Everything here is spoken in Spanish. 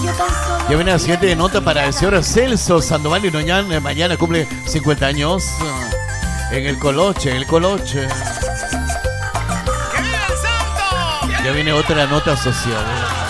Ya viene la siguiente nota para el señor Celso Sandoval y Noñán. Mañana cumple 50 años en el Coloche, Ya viene otra nota social.